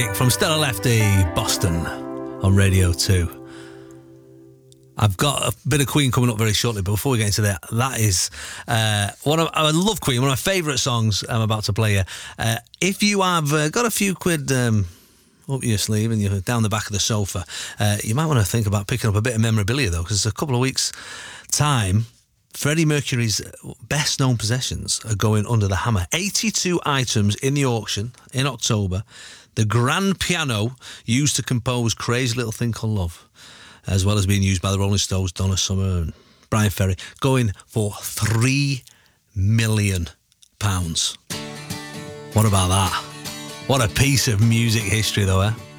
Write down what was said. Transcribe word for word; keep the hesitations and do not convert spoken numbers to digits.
From Stella Lefty, Boston, on Radio two. I've got a bit of Queen coming up very shortly, but before we get into that, that is uh, one of I love Queen. One of my favourite songs I'm about to play here. Uh, if you have uh, got a few quid um, up your sleeve and you're down the back of the sofa, uh, you might want to think about picking up a bit of memorabilia though, because a couple of weeks' time, Freddie Mercury's best known possessions are going under the hammer. eighty-two items in the auction in October. The grand piano used to compose Crazy Little Thing Called Love, as well as being used by the Rolling Stones, Donna Summer and Brian Ferry, going for three million pounds. What about that? What a piece of music history though, eh?